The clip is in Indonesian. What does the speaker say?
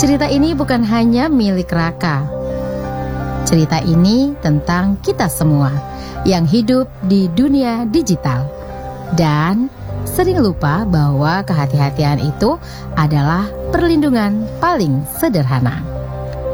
Cerita ini bukan hanya milik Raka. Cerita ini tentang kita semua yang hidup di dunia digital dan sering lupa bahwa kehati-hatian itu adalah perlindungan paling sederhana.